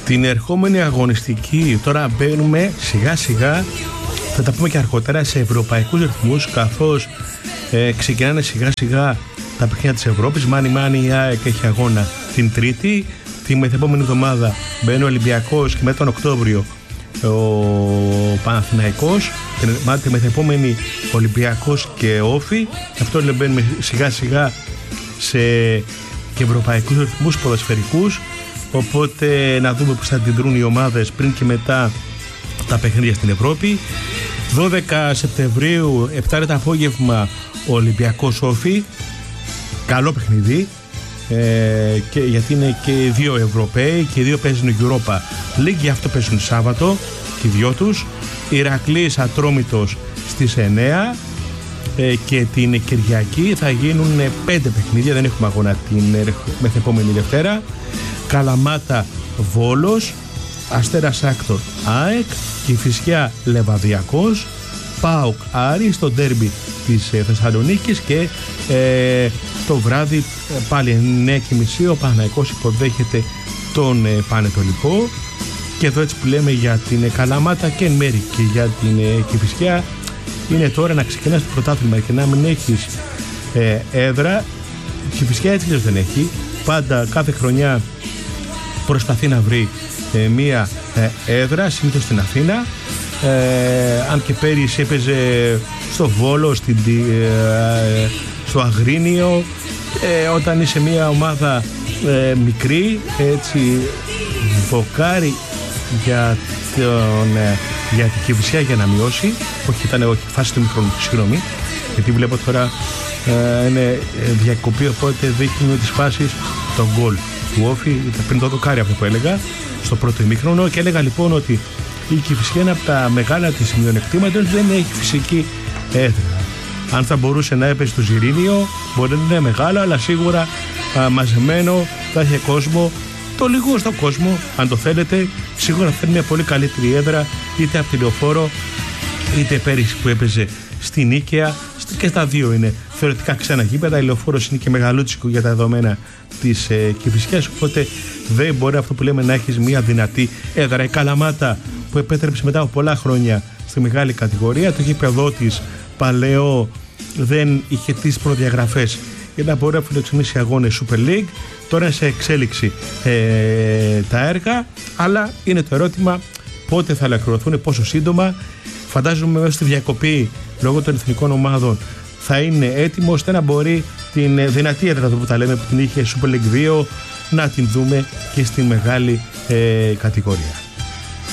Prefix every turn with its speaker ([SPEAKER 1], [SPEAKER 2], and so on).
[SPEAKER 1] την ερχόμενη αγωνιστική. Τώρα μπαίνουμε σιγά σιγά, θα τα πούμε και αργότερα, σε ευρωπαϊκούς ρυθμούς, καθώς ξεκινάνε σιγά σιγά τα παιχνίδια της Ευρώπης. Μάνι η ΑΕΚ έχει αγώνα την Τρίτη. Τη μεθεπόμενη εβδομάδα μπαίνει ο Ολυμπιακός και μετά τον Οκτώβριο ο Παναθηναϊκός. Τη μεθεπόμενη Ολυμπιακός και Όφη. Αυτό μπαίνουμε σιγά σιγά σε και ευρωπαϊκούς ρυθμούς ποδοσφαιρικούς. Οπότε να δούμε πώς θα αντιδρούν οι ομάδες πριν και μετά τα παιχνίδια στην Ευρώπη. 12 Σεπτεμβρίου, 7 το απόγευμα, ο Ολυμπιακός Όφη. Καλό παιχνίδι, και γιατί είναι και οι δύο Ευρωπαίοι και οι δύο παίζουν Europa League, γι' αυτό παίζουν Σάββατο και οι δυο τους. Ηρακλής Ατρόμητος στις 9, και την Κυριακή θα γίνουν 5 παιχνίδια, δεν έχουμε αγώνα την μεθεπόμενη Δευτέρα. Καλαμάτα Βόλος, Αστέρας Άκτορ ΑΕΚ, Κηφισιά Λεβαδιακός, ΠΑΟΚ Άρη στο ντέρμπι της Θεσσαλονίκης, και το βράδυ πάλι 9:30 ο Παναθηναϊκός υποδέχεται τον Πανετολικό. Και εδώ έτσι που λέμε για την Καλαμάτα και εν μέρη και για την Κηφισιά, είναι τώρα να ξεκινάς το πρωτάθλημα και να μην έχεις έδρα. Η Κηφισιά έτσι δεν έχει, πάντα κάθε χρονιά προσπαθεί να βρει μία έδρα, συνήθως στην Αθήνα. Αν και πέρυσι έπαιζε στο Βόλο, στο Αγρίνιο. Όταν είσαι μια ομάδα μικρή, έτσι βοκάρει για την Κηφισιά για να μειώσει. Όχι, φάση του μικρού, συγγνώμη, γιατί βλέπω τώρα είναι διακοπή, οπότε δείχνει τις φάσεις των γκολ του Όφη. Πριν το δοκάρι αυτό που έλεγα στο πρώτο ημίχρονο, και έλεγα λοιπόν ότι η Κηφισιά είναι από τα μεγάλα της μειονεκτήματα, δεν έχει φυσική έδρα. Αν θα μπορούσε να έπαιζε στο Ζιρήνιο, μπορεί να είναι μεγάλο, αλλά σίγουρα μαζεμένο, θα είχε κόσμο. Το λίγο στο κόσμο, αν το θέλετε, σίγουρα θα είναι μια πολύ καλύτερη έδρα, είτε από τη Λεωφόρο, είτε πέρυσι που έπαιζε στην Νίκαια, και στα δύο είναι θεωρητικά ξένα γήπεδα. Η Λεωφόρος είναι και μεγαλούτσικο για τα δεδομένα της Κηφισιάς, οπότε δεν μπορεί αυτό που λέμε να έχεις μια δυνατή έδρα. Η Καλαμάτα, που επέτρεψε μετά από πολλά χρόνια στη μεγάλη κατηγορία, το γήπεδό της παλαιό δεν είχε τις προδιαγραφές για να μπορεί να φιλοξενήσει αγώνες Super League. Τώρα είναι σε εξέλιξη τα έργα, αλλά είναι το ερώτημα πότε θα ολοκληρωθούν, πόσο σύντομα. Φαντάζομαι μέσα στη διακοπή λόγω των εθνικών ομάδων θα είναι έτοιμο ώστε να μπορεί την δυνατή έδρα που τα λέμε, που την είχε Super League 2, να την δούμε και στη μεγάλη κατηγορία.